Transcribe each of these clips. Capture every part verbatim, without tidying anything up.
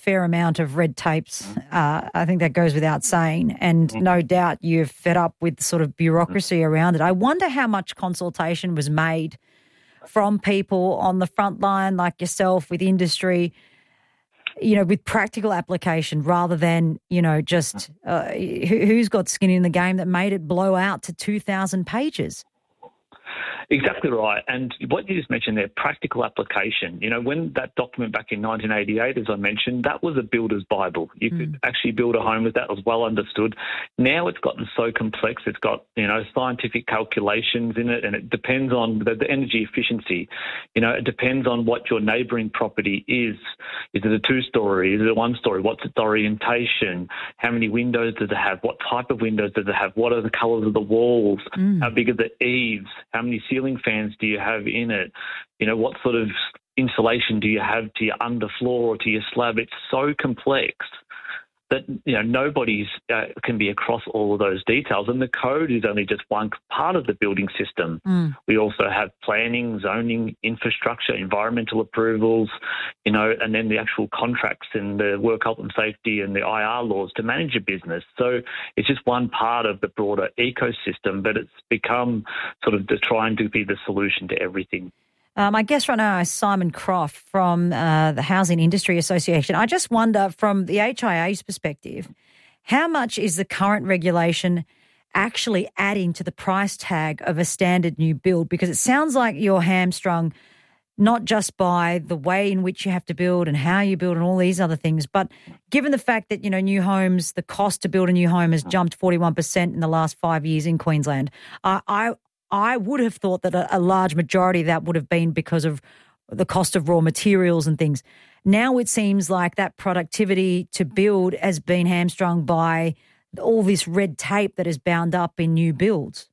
fair amount of red tapes. Uh, I think that goes without saying. And no doubt you're fed up with sort of bureaucracy around it. I wonder how much consultation was made from people on the front line like yourself with industry, you know, with practical application rather than, you know, just uh, who, who's got skin in the game that made it blow out to two thousand pages. Exactly right. And what you just mentioned there, practical application. You know, when that document back in nineteen eighty-eight, as I mentioned, that was a builder's Bible. You mm. could actually build a home with that. It was well understood. Now it's gotten so complex. It's got, you know, scientific calculations in it, and it depends on the, the energy efficiency. You know, it depends on what your neighbouring property is. Is it a two-storey? Is it a one-storey? What's its orientation? How many windows does it have? What type of windows does it have? What are the colours of the walls? Mm. How big are the eaves? How many ceiling fans do you have in it? You know, what sort of insulation do you have to your underfloor or to your slab? It's so complex that, you know, nobody's uh, can be across all of those details. And the code is only just one part of the building system. Mm. We also have planning, zoning, infrastructure, environmental approvals, you know, and then the actual contracts and the work health and safety and the I R laws to manage a business. So it's just one part of the broader ecosystem, but it's become sort of the trying to be the solution to everything. Um, my guest right now is Simon Croft from uh, the Housing Industry Association. I just wonder, from the H I A's perspective, how much is the current regulation actually adding to the price tag of a standard new build? Because it sounds like you're hamstrung not just by the way in which you have to build and how you build and all these other things, but given the fact that, you know, new homes, the cost to build a new home has jumped forty-one percent in the last five years in Queensland. Uh, I I would have thought that a, a large majority of that would have been because of the cost of raw materials and things. Now it seems like that productivity to build has been hamstrung by all this red tape that is bound up in new builds.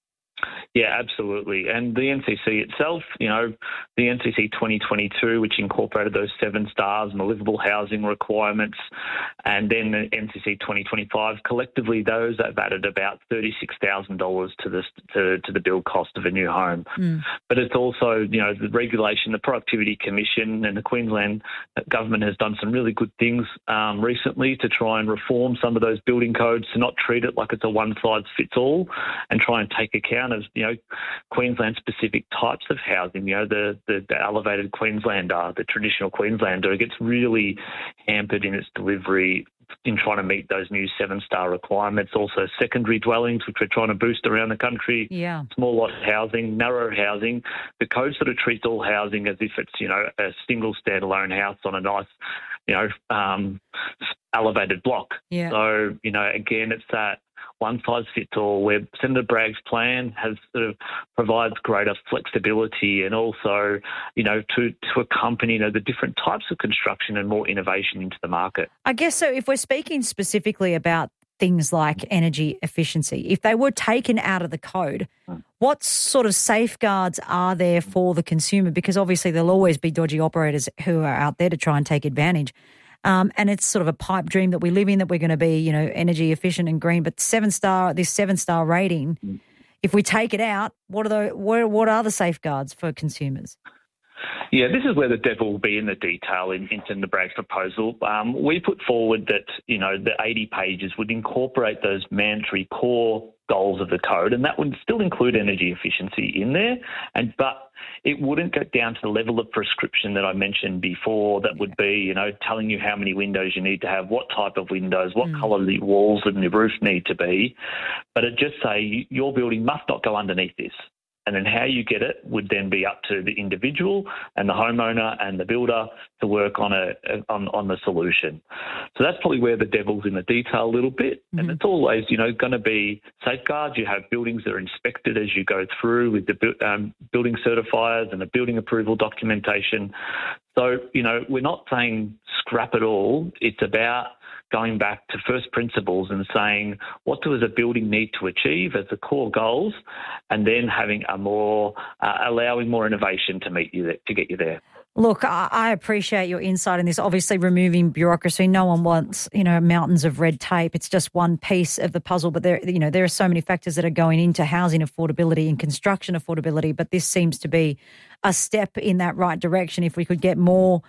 Yeah, absolutely. And the N C C itself, you know, the N C C twenty twenty-two, which incorporated those seven stars and the livable housing requirements, and then the N C C twenty twenty-five, collectively those have added about thirty-six thousand dollars to the, to, to the build cost of a new home. Mm. But it's also, you know, the regulation, the Productivity Commission and the Queensland government has done some really good things um, recently to try and reform some of those building codes to not treat it like it's a one-size-fits-all and try and take account of, you know, Queensland-specific types of housing. You know, the, the, the elevated Queenslander, the traditional Queenslander, gets really hampered in its delivery in trying to meet those new seven-star requirements. Also secondary dwellings, which we're trying to boost around the country. Yeah. Small lot housing, narrow housing. The code sort of treats all housing as if it's, you know, a single standalone house on a nice, you know, um, elevated block. Yeah. So, you know, again, it's that one-size-fits-all where Senator Bragg's plan has sort of provides greater flexibility and also, you know, to, to accompany, you know, the different types of construction and more innovation into the market. I guess so. If we're speaking specifically about things like energy efficiency, if they were taken out of the code, what sort of safeguards are there for the consumer? Because obviously there'll always be dodgy operators who are out there to try and take advantage. Um, and it's sort of a pipe dream that we live in, that we're going to be, you know, energy efficient and green. But seven star, this seven star rating, mm. if we take it out, what are the what, what are the safeguards for consumers? Yeah, this is where the devil will be in the detail in, in the Bragg's proposal. Um, we put forward that, you know, the eighty pages would incorporate those mandatory core goals of the code, and that would still include energy efficiency in there, and but it wouldn't get down to the level of prescription that I mentioned before. That would be, you know, telling you how many windows you need to have, what type of windows, what mm. colour the walls and the roof need to be, but it just say your building must not go underneath this. And then how you get it would then be up to the individual and the homeowner and the builder to work on a on, on the solution. So that's probably where the devil's in the detail a little bit. Mm-hmm. And it's always, you know, going to be safeguards. You have buildings that are inspected as you go through with the um, building certifiers and the building approval documentation. So, you know, we're not saying scrap it all. It's about going back to first principles and saying, what does a building need to achieve as the core goals, and then having a more, uh, allowing more innovation to meet you there, to get you there. Look, I appreciate your insight in this. Obviously, removing bureaucracy, no one wants, you know, mountains of red tape. It's just one piece of the puzzle. But there, you know, there are so many factors that are going into housing affordability and construction affordability. But this seems to be a step in that right direction. If we could get more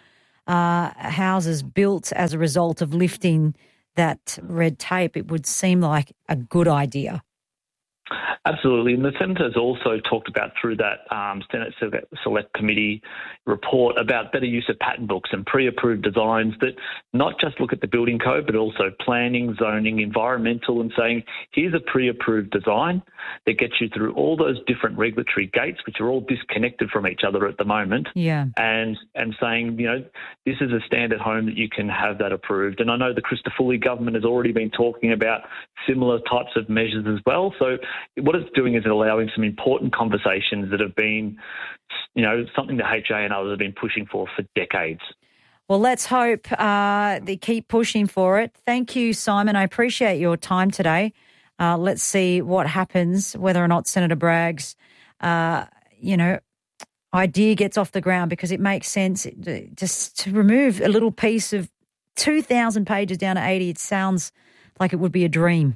uh, houses built as a result of lifting that red tape, it would seem like a good idea. Absolutely. And the Senators also talked about through that um, Senate Select Committee report about better use of pattern books and pre-approved designs that not just look at the building code, but also planning, zoning, environmental, and saying, here's a pre-approved design that gets you through all those different regulatory gates, which are all disconnected from each other at the moment. Yeah. And and saying, you know, this is a standard home that you can have that approved. And I know the Christodoulou government has already been talking about similar types of measures as well. So what it's doing is allowing some important conversations that have been, you know, something that H A and others have been pushing for for decades. Well, let's hope uh, they keep pushing for it. Thank you, Simon. I appreciate your time today. Uh, let's see what happens, whether or not Senator Bragg's, uh, you know, idea gets off the ground, because it makes sense just to remove a little piece of two thousand pages down to eighty. It sounds like it would be a dream.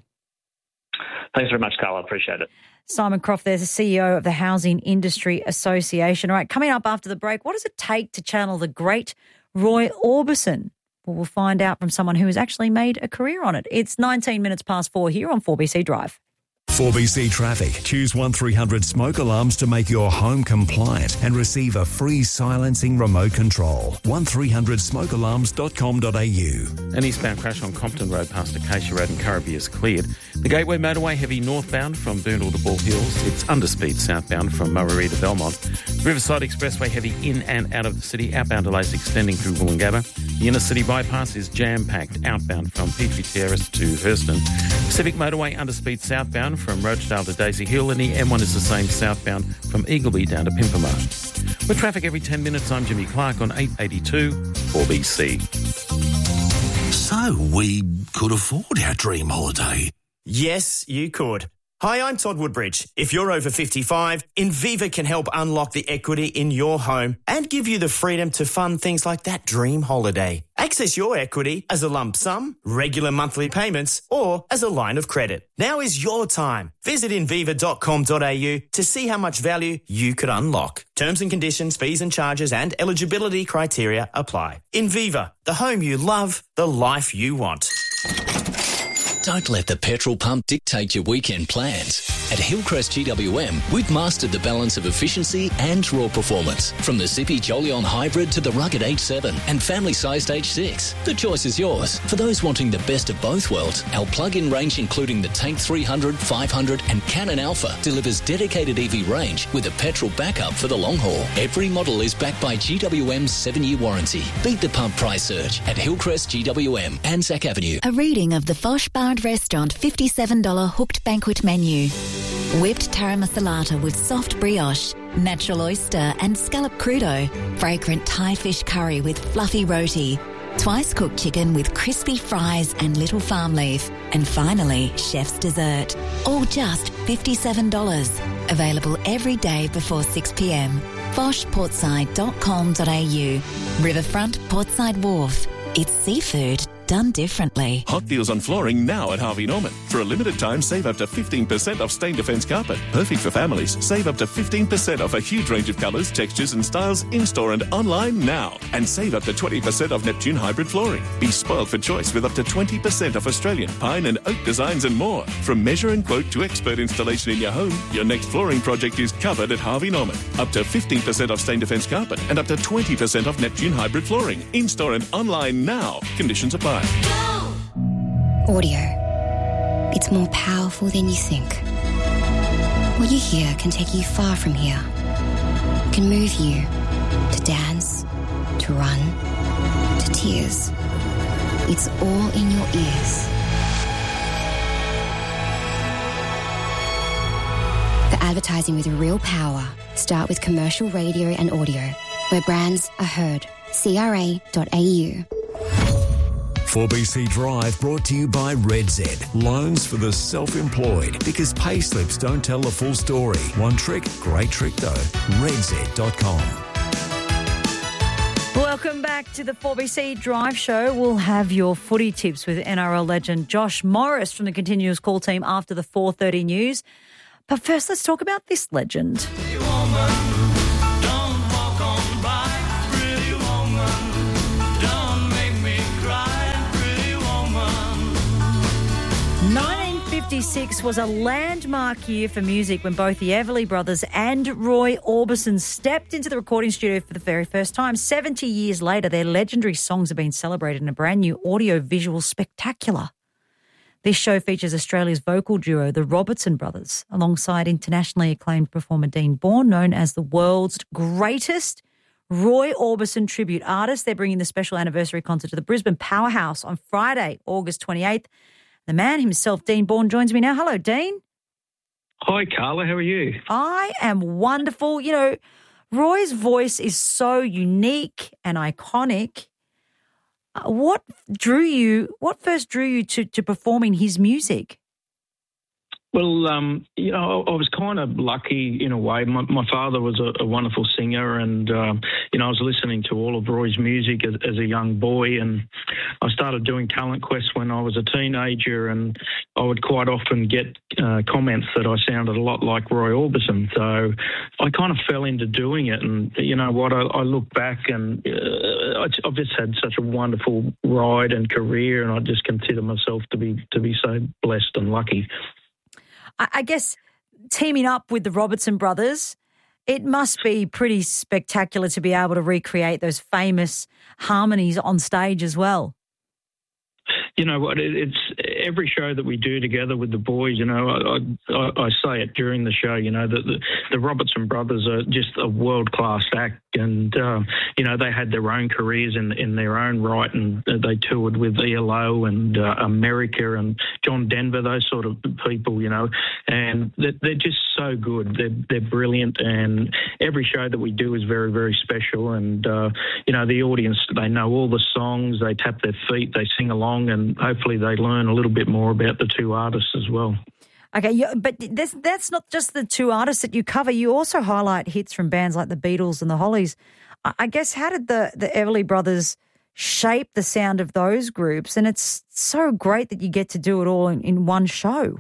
Thanks very much, Carl. I appreciate it. Simon Croft, there's the C E O of the Housing Industry Association. All right, coming up after the break, what does it take to channel the great Roy Orbison? Well, we'll find out from someone who has actually made a career on it. It's nineteen minutes past four here on four B C Drive. four B C Traffic. Choose one three hundred smoke alarms to make your home compliant and receive a free silencing remote control. one three hundred smoke alarms dot com dot a u. An eastbound crash on Compton Road past Acacia Road and Currabee is cleared. The Gateway Motorway heavy northbound from Boondall to Ball Hills. It's underspeed southbound from Murray to Belmont. Riverside Expressway heavy in and out of the city. Outbound delays extending through Wollongabba. The inner city bypass is jam-packed outbound from Petrie Terrace to Hurston. Pacific Motorway underspeed southbound from Rochedale to Daisy Hill, and the M one is the same southbound from Eagleby down to Pimpama. With traffic every ten minutes, I'm Jimmy Clark on eight eighty-two four B C. So we could afford our dream holiday. Yes, you could. Hi, I'm Todd Woodbridge. If you're over fifty-five, Inviva can help unlock the equity in your home and give you the freedom to fund things like that dream holiday. Access your equity as a lump sum, regular monthly payments, or as a line of credit. Now is your time. Visit inviva dot com dot a u to see how much value you could unlock. Terms and conditions, fees and charges, and eligibility criteria apply. Inviva, the home you love, the life you want. Don't let the petrol pump dictate your weekend plans. At Hillcrest G W M, we've mastered the balance of efficiency and raw performance. From the zippy Jolion Hybrid to the rugged H seven and family-sized H six. The choice is yours. For those wanting the best of both worlds, our plug-in range including the Tank three hundred, five hundred and Cannon Alpha delivers dedicated E V range with a petrol backup for the long haul. Every model is backed by G W M's seven-year warranty. Beat the pump price surge at Hillcrest G W M, Anzac Avenue. A reading of the Fosh Bar and Restaurant fifty-seven dollars hooked banquet menu. Whipped taramasalata with soft brioche, natural oyster and scallop crudo, fragrant Thai fish curry with fluffy roti, twice cooked chicken with crispy fries and little farm leaf, and finally, chef's dessert. All just fifty-seven dollars. Available every day before six p m. fosh portside dot com dot a u. Riverfront Portside Wharf. It's seafood done differently. Hot deals on flooring now at Harvey Norman. For a limited time, save up to fifteen percent off stain defense carpet. Perfect for families. Save up to fifteen percent off a huge range of colours, textures and styles in-store and online now. And save up to twenty percent off Neptune hybrid flooring. Be spoiled for choice with up to twenty percent off Australian pine and oak designs and more. From measure and quote to expert installation in your home, your next flooring project is covered at Harvey Norman. Up to fifteen percent off stain defense carpet and up to twenty percent off Neptune hybrid flooring. In-store and online now. Conditions apply. Audio. It's more powerful than you think. What you hear can take you far from here. It can move you to dance, to run, to tears. It's all in your ears. For advertising with real power, start with commercial radio and audio, where brands are heard. C R A dot A U. four B C Drive brought to you by RedZ. Loans for the self-employed, because pay slips don't tell the full story. One trick, great trick though. red z dot com. Welcome back to the four B C Drive Show. We'll have your footy tips with N R L legend Josh Morris from the Continuous Call team after the four thirty news. But first, let's talk about this legend. fifty-six was a landmark year for music when both the Everly Brothers and Roy Orbison stepped into the recording studio for the very first time. seventy years later, their legendary songs are being celebrated in a brand new audio-visual spectacular. This show features Australia's vocal duo, the Robertson Brothers, alongside internationally acclaimed performer Dean Bourne, known as the world's greatest Roy Orbison tribute artist. They're bringing the special anniversary concert to the Brisbane Powerhouse on Friday, August twenty-eighth. The man himself, Dean Bourne, joins me now. Hello, Dean. Hi, Carla. How are you? I am wonderful. You know, Roy's voice is so unique and iconic. Uh, what drew you, what first drew you to, to performing his music? Well, um, you know, I, I was kind of lucky in a way. My, my father was a, a wonderful singer, and um, you know, I was listening to all of Roy's music as, as a young boy, and I started doing Talent Quest when I was a teenager, and I would quite often get uh, comments that I sounded a lot like Roy Orbison. So I kind of fell into doing it, and you know what? I, I look back, and uh, I, I've just had such a wonderful ride and career, and I just consider myself to be to be so blessed and lucky. I guess teaming up with the Robertson Brothers, it must be pretty spectacular to be able to recreate those famous harmonies on stage as well. You know what? It, it's every show that we do together with the boys. You know, I, I, I say it during the show. You know, that the, the Robertson Brothers are just a world class act, and uh, you know they had their own careers in in their own right, and they toured with E L O and uh, America and John Denver, those sort of people. You know, and they're, they're just so good. They're they're brilliant, and every show that we do is very very special. And uh, you know, the audience, they know all the songs, they tap their feet, they sing along, and hopefully they learn a little bit more about the two artists as well. Okay, but that's, that's not just the two artists that you cover. You also highlight hits from bands like the Beatles and the Hollies. I guess, how did the, the Everly Brothers shape the sound of those groups? And it's so great that you get to do it all in, in one show.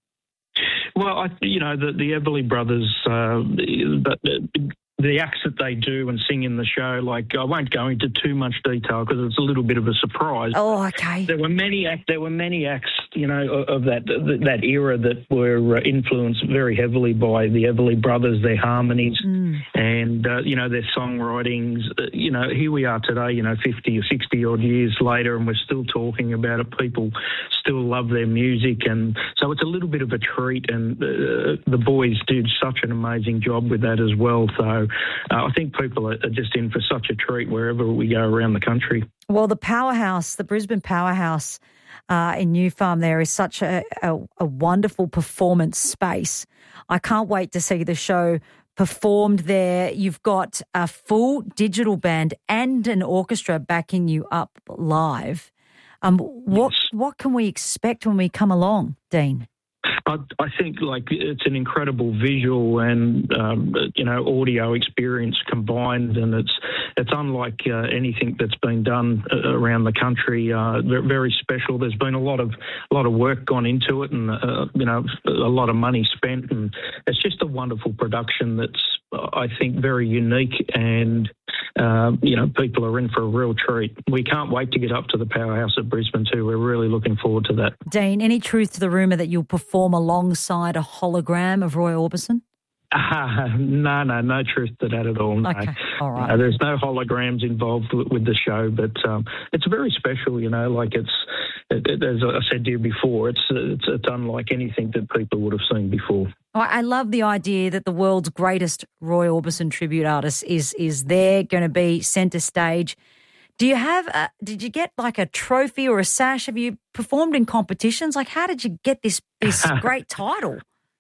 Well, I, you know, the, the Everly Brothers, uh, the, the acts that they do and sing in the show, like I won't go into too much detail because it's a little bit of a surprise. Oh, okay. There were many act, there were many acts, you know, of that that era that were influenced very heavily by the Everly Brothers, their harmonies, mm. and uh, you know, their songwritings. You know, here we are today, you know, fifty or sixty odd years later, and we're still talking about it. People still love their music, and so it's a little bit of a treat. And uh, the boys did such an amazing job with that as well. So. Uh, I think people are just in for such a treat wherever we go around the country. Well, the Powerhouse, the Brisbane Powerhouse uh, in New Farm there is such a, a, a wonderful performance space. I can't wait to see the show performed there. You've got a full digital band and an orchestra backing you up live. Um, what yes. what can we expect when we come along, Dean? I, I think like it's an incredible visual and um, you know audio experience combined, and it's it's unlike uh, anything that's been done uh, around the country. Uh, they're very special. There's been a lot of a lot of work gone into it, and uh, you know a lot of money spent, and it's just a wonderful production that's I think very unique, and uh, you know people are in for a real treat. We can't wait to get up to the Powerhouse at Brisbane too. We're really looking forward to that. Dean, any truth to the rumour that you'll perform alongside a hologram of Roy Orbison? Uh, no, no, no truth to that at all. No. Okay, all right. Uh, there's no holograms involved with, with the show, but um, it's very special, you know, like it's, it, it, as I said to you before, it's, it's it's unlike anything that people would have seen before. I love the idea that the world's greatest Roy Orbison tribute artist is is there, going to be centre stage. Do you have, a, did you get like a trophy or a sash? Have you performed in competitions? Like, how did you get this, this great title?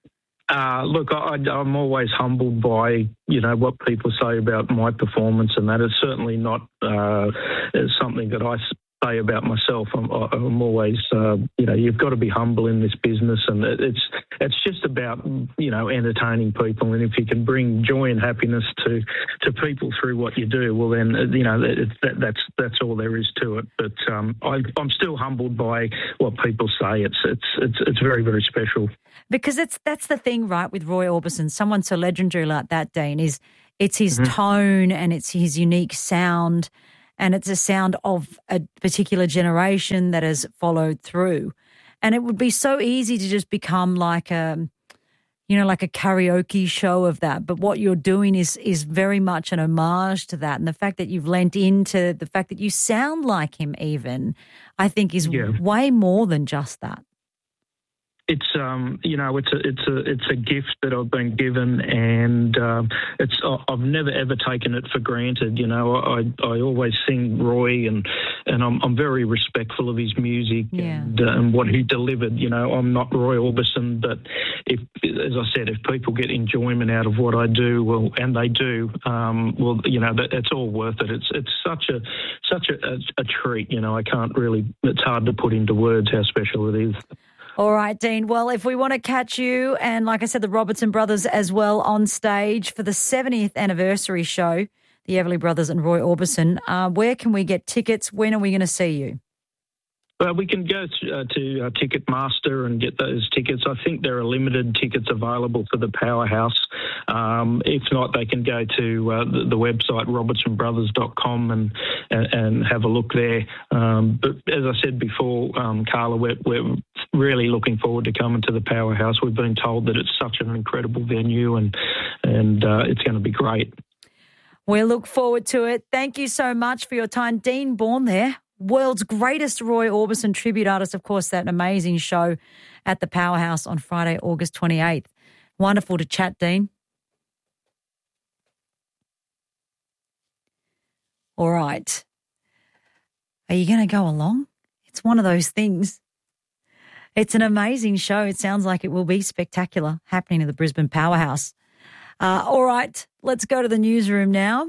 Uh, look, I, I'm always humbled by, you know, what people say about my performance, and that is certainly not uh, something that I say about myself. I'm, I'm always, uh, you know, you've got to be humble in this business, and it's it's just about, you know, entertaining people. And if you can bring joy and happiness to, to people through what you do, well, then, you know, it, that, that's that's all there is to it. But um, I, I'm still humbled by what people say. It's it's it's it's very, very special. Because it's that's the thing, right, with Roy Orbison, someone so legendary like that, Dean, is it's his mm-hmm. tone and it's his unique sound, and it's a sound of a particular generation that has followed through. And it would be so easy to just become like a, you know, like a karaoke show of that. But what you're doing is is very much an homage to that. And the fact that you've lent into the fact that you sound like him even, I think is Yeah. way more than just that. It's um you know it's a it's a it's a gift that I've been given, and um, it's I've never ever taken it for granted. You know, I I always sing Roy, and and I'm I'm very respectful of his music Yeah. and uh, and what he delivered. You know, I'm not Roy Orbison, but if as I said, if people get enjoyment out of what I do, well, and they do, um, well, you know, that, it's all worth it. It's it's such a such a, a, a treat. You know, I can't really. It's hard to put into words how special it is. All right, Dean. Well, if we want to catch you and, like I said, the Robertson Brothers as well on stage for the seventieth anniversary show, the Everly Brothers and Roy Orbison, uh, where can we get tickets? When are we going to see you? Uh, we can go to, uh, to uh, Ticketmaster and get those tickets. I think there are limited tickets available for the Powerhouse. Um, if not, they can go to uh, the, the website robertson brothers dot com and, and and have a look there. Um, but as I said before, um, Carla, we're, we're really looking forward to coming to the Powerhouse. We've been told that it's such an incredible venue, and and uh, it's going to be great. We look forward to it. Thank you so much for your time. Dean Bourne there, world's greatest Roy Orbison tribute artist. Of course, that amazing show at the Powerhouse on Friday, August twenty-eighth. Wonderful to chat, Dean. All right. Are you going to go along? It's one of those things. It's an amazing show. It sounds like it will be spectacular, happening at the Brisbane Powerhouse. Uh, all right, let's go to the newsroom now.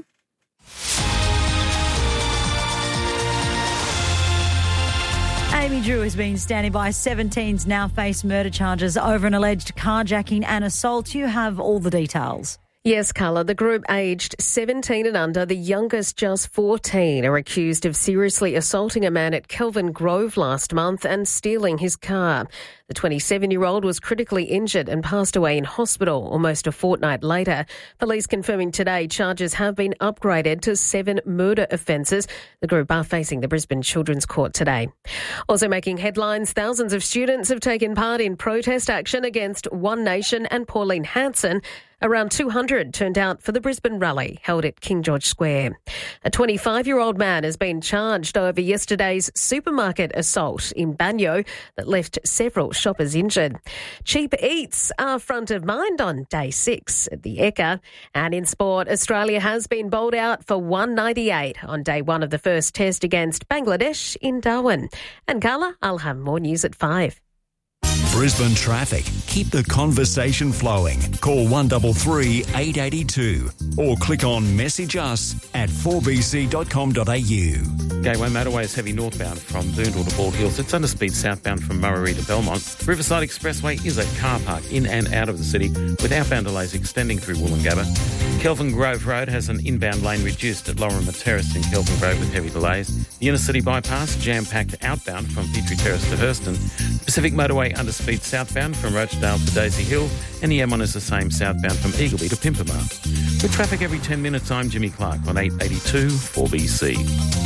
Amy Drew has been standing by. seventeens now face murder charges over an alleged carjacking and assault. You have all the details. Yes, Carla. The group aged seventeen and under, the youngest just fourteen, are accused of seriously assaulting a man at Kelvin Grove last month and stealing his car. The twenty-seven-year-old was critically injured and passed away in hospital almost a fortnight later. Police confirming today charges have been upgraded to seven murder offences. The group are facing the Brisbane Children's Court today. Also making headlines, thousands of students have taken part in protest action against One Nation and Pauline Hanson. Around two hundred turned out for the Brisbane rally held at King George Square. A twenty-five-year-old man has been charged over yesterday's supermarket assault in Banyo that left several shoppers injured. Cheap eats are front of mind on day six at the Ekka. And in sport, Australia has been bowled out for one ninety-eight on day one of the first test against Bangladesh in Darwin. And Carla, I'll have more news at five. Brisbane traffic. Keep the conversation flowing. Call one three three, eight eight two or click on message us at four b c dot com dot a u. Gateway motorway is heavy northbound from Boondall to Bald Hills. It's under speed southbound from Murray to Belmont. Riverside Expressway is a car park in and out of the city with outbound delays extending through Woolloongabba. Kelvin Grove Road has an inbound lane reduced at Lorimer Terrace in Kelvin Grove with heavy delays. The inner city bypass jam-packed outbound from Petrie Terrace to Hurston. Pacific Motorway under speed southbound from Rochdale to Daisy Hill, and the M one is the same southbound from Eagleby to Pimpama. With traffic every ten minutes, I'm Jimmy Clark on eight eighty-two four B C.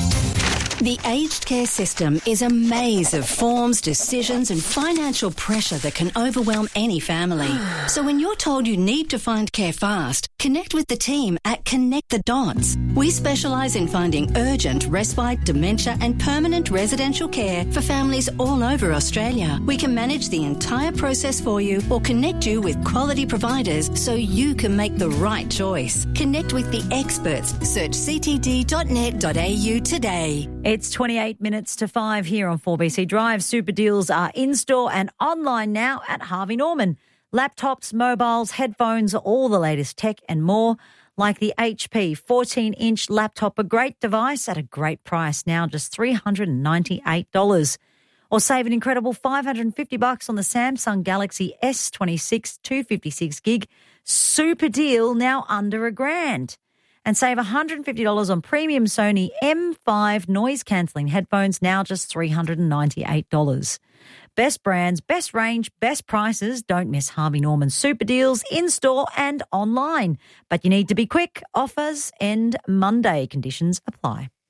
The aged care system is a maze of forms, decisions and financial pressure that can overwhelm any family. So when you're told you need to find care fast, connect with the team at Connect the Dots. We specialise in finding urgent respite, dementia and permanent residential care for families all over Australia. We can manage the entire process for you or connect you with quality providers so you can make the right choice. Connect with the experts. Search c t d dot net dot a u today. It's twenty-eight minutes to five here on four B C Drive. Super deals are in-store and online now at Harvey Norman. Laptops, mobiles, headphones, all the latest tech and more, like the H P fourteen-inch laptop, a great device at a great price, now just three hundred ninety-eight dollars. Or save an incredible five hundred fifty bucks on the Samsung Galaxy S twenty-six two fifty-six gig. Super deal, now under a grand. And save one hundred fifty dollars on premium Sony M five noise-cancelling headphones, now just three hundred ninety-eight dollars. Best brands, best range, best prices. Don't miss Harvey Norman super deals in-store and online. But you need to be quick. Offers end Monday. Conditions apply.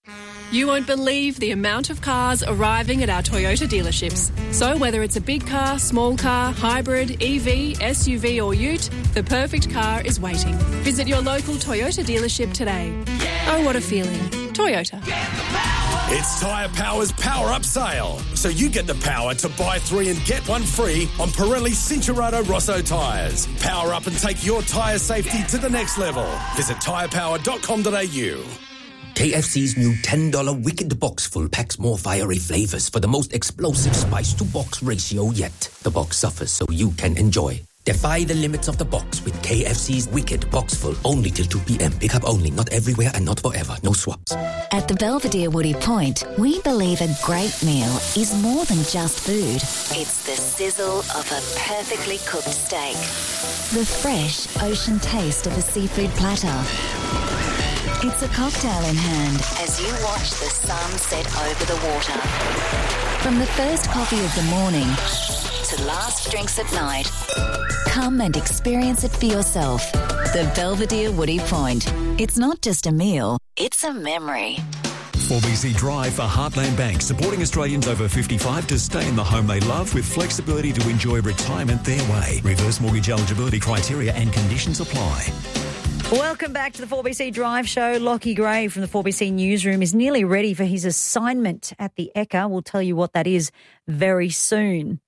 You won't believe the amount of cars arriving at our Toyota dealerships. So whether it's a big car, small car, hybrid, E V, S U V or ute, the perfect car is waiting. Visit your local Toyota dealership today. Oh, what a feeling. Toyota. It's Tyre Power's Power Up Sale. So you get the power to buy three and get one free on Pirelli Cincherato Rosso tyres. Power up and take your tyre safety to the next level. Visit tyre power dot com dot a u. K F C's new ten dollar Wicked Box Full packs more fiery flavours for the most explosive spice-to-box ratio yet. The box suffers so you can enjoy. Defy the limits of the box with K F C's Wicked Box Full. Only till two p.m. Pick up only. Not everywhere and not forever. No swaps. At the Belvedere Woody Point, we believe a great meal is more than just food. It's the sizzle of a perfectly cooked steak. The fresh ocean taste of a seafood platter. It's a cocktail in hand as you watch the sun set over the water. From the first coffee of the morning to last drinks at night, come and experience it for yourself. The Belvedere Woody Point. It's not just a meal, it's a memory. four B C Drive for Heartland Bank, supporting Australians over fifty-five to stay in the home they love with flexibility to enjoy retirement their way. Reverse mortgage eligibility criteria and conditions apply. Welcome back to the four B C Drive Show. Lockie Gray from the four B C Newsroom is nearly ready for his assignment at the E C A. We'll tell you what that is very soon.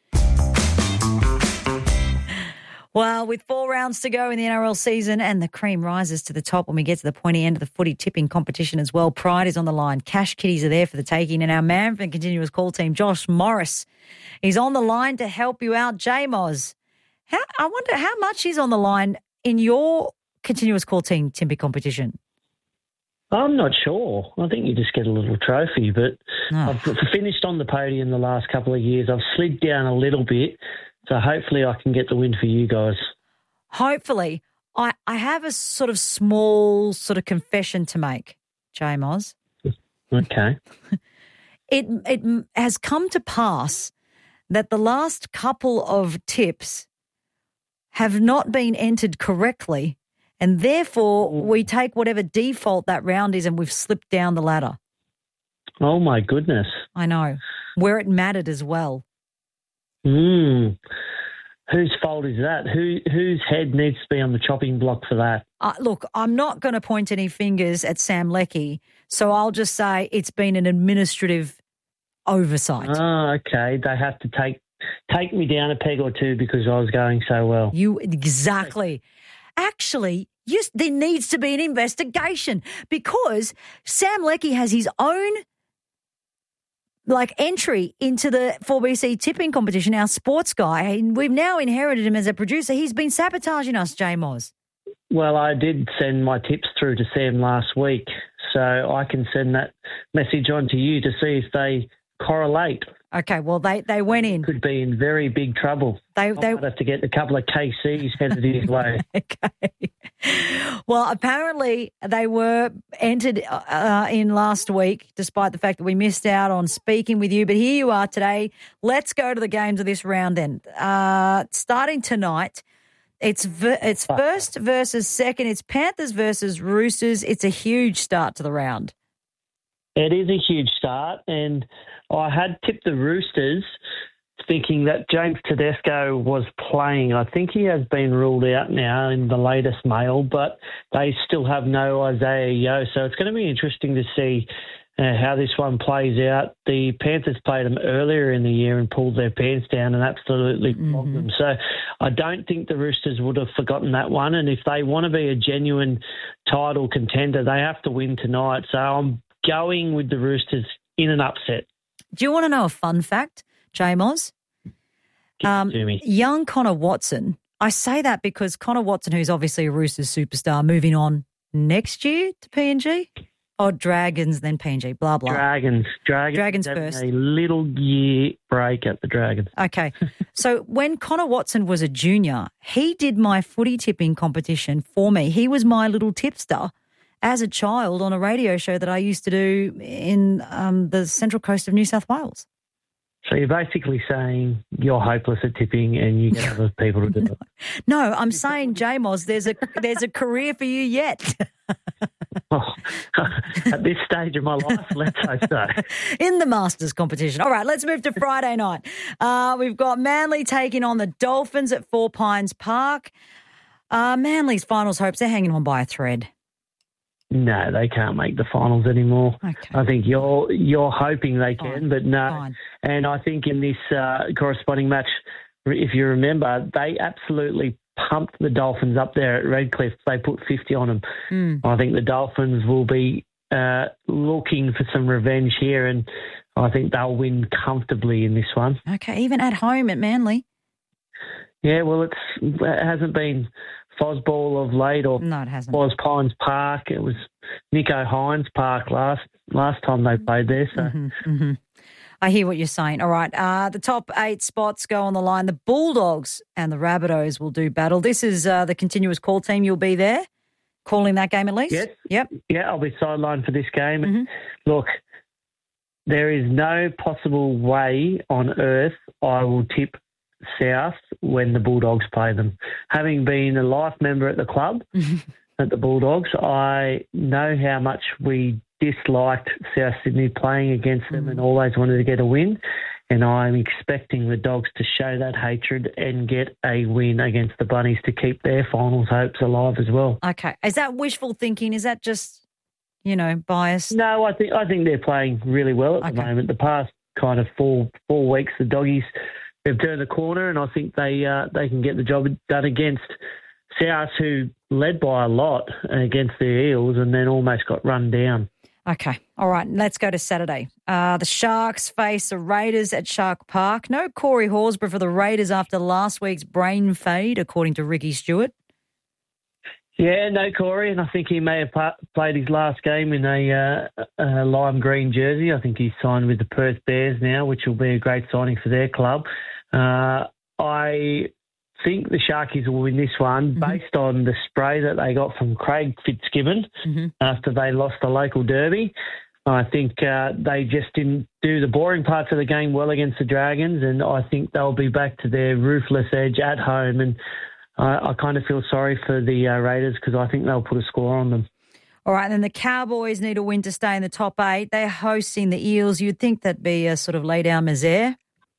Well, with four rounds to go in the N R L season and the cream rises to the top when we get to the pointy end of the footy tipping competition as well. Pride is on the line. Cash kitties are there for the taking. And our man from the continuous call team, Josh Morris, is on the line to help you out. J-Moz, how, I wonder how much is on the line in your continuous call team tipping competition? I'm not sure. I think you just get a little trophy, but oh. I've finished on the podium the last couple of years. I've slid down a little bit. So hopefully I can get the win for you guys. Hopefully. I, I have a sort of small sort of confession to make, J-Moz. Okay. It it has come to pass that the last couple of tips have not been entered correctly, and therefore we take whatever default that round is and we've slipped down the ladder. Oh, my goodness. I know. Where it mattered as well. Hmm. Whose fault is that? Who whose head needs to be on the chopping block for that? Uh, look, I'm not going to point any fingers at Sam Leckie, so I'll just say it's been an administrative oversight. Oh, okay. They have to take take me down a peg or two because I was going so well. You exactly. Actually, yes, there needs to be an investigation because Sam Leckie has his own like entry into the four B C tipping competition, our sports guy, and we've now inherited him as a producer. He's been sabotaging us, J-Moz. Well, I did send my tips through to Sam last week, so I can send that message on to you to see if they correlate. Okay, well, they, they went in. Could be in very big trouble. They, I they might have to get a couple of K Cs headed his way. Okay. Well, apparently they were entered uh, in last week, despite the fact that we missed out on speaking with you. But here you are today. Let's go to the games of this round then. Uh, starting tonight, it's v- it's first versus second. It's Panthers versus Roosters. It's a huge start to the round. It is a huge start, and I had tipped the Roosters thinking that James Tedesco was playing. I think he has been ruled out now in the latest mail, but they still have no Isaiah Yeo, so it's going to be interesting to see uh, how this one plays out. The Panthers played them earlier in the year and pulled their pants down and absolutely flogged mm-hmm. them. So I don't think the Roosters would have forgotten that one, and if they want to be a genuine title contender, they have to win tonight. So I'm going with the Roosters in an upset. Do you want to know a fun fact, J-Moz? Um, to me. Young Connor Watson. I say that because Connor Watson, who's obviously a Roosters superstar, moving on next year to P N G? Or Dragons, then P N G, blah, blah. Dragons. Dragons, Dragons first. A little year break at the Dragons. Okay. So when Connor Watson was a junior, he did my footy tipping competition for me. He was my little tipster as a child on a radio show that I used to do in um, the Central Coast of New South Wales. So you're basically saying you're hopeless at tipping and you get other people to do it. No, I'm saying, J-Moz, there's a there's a career for you yet. Oh, at this stage of my life, let's hope so. In the Masters competition. All right, let's move to Friday night. Uh, we've got Manly taking on the Dolphins at Four Pines Park. Uh, Manly's finals hopes, they're hanging on by a thread. No, they can't make the finals anymore. Okay. I think you're you're hoping they can, Fine. but no. Fine. And I think in this uh, corresponding match, if you remember, they absolutely pumped the Dolphins up there at Redcliffe. They put fifty on them. Mm. I think the Dolphins will be uh, looking for some revenge here, and I think they'll win comfortably in this one. Okay, even at home at Manly. Yeah, well, it's, it hasn't been Fosball of late or no, it hasn't. Foz Pines Park. It was Nico Hines Park last last time they played there. So. Mm-hmm, mm-hmm. I hear what you're saying. All right, uh, the top eight spots go on the line. The Bulldogs and the Rabbitohs will do battle. This is uh, the continuous call team. You'll be there calling that game at least? Yes. Yep. Yeah, I'll be sidelined for this game. Mm-hmm. Look, there is no possible way on earth I will tip South when the Bulldogs play them. Having been a life member at the club, at the Bulldogs, I know how much we disliked South Sydney playing against them mm. and always wanted to get a win. And I'm expecting the Dogs to show that hatred and get a win against the Bunnies to keep their finals hopes alive as well. Okay. Is that wishful thinking? Is that just, you know, bias? No, I think I think they're playing really well at okay. the moment. The past kind of four four weeks, the Doggies have turned the corner, and I think they uh, they can get the job done against South, who led by a lot against the Eels and then almost got run down. Okay. All right. Let's go to Saturday. Uh, the Sharks face the Raiders at Shark Park. No Corey Horsburgh for the Raiders after last week's brain fade, according to Ricky Stewart. Yeah, no Corey, and I think he may have pa- played his last game in a, uh, a lime green jersey. I think he's signed with the Perth Bears now, which will be a great signing for their club. Uh, I think the Sharkies will win this one mm-hmm. based on the spray that they got from Craig Fitzgibbon mm-hmm. after they lost the local derby. I think uh, they just didn't do the boring parts of the game well against the Dragons, and I think they'll be back to their ruthless edge at home. And I, I kind of feel sorry for the uh, Raiders because I think they'll put a score on them. All right, and then the Cowboys need a win to stay in the top eight. They're hosting the Eels. You'd think that'd be a sort of lay down misère.